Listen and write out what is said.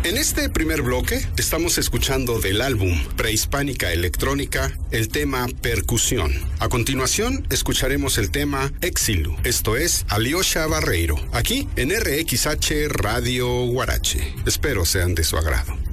En este primer bloque estamos escuchando del álbum Prehispánica Electrónica el tema Percusión. A continuación escucharemos el tema Exilu, esto es Alyosha Barreiro, aquí en RXH Radio Huarache. Espero sean de su agrado.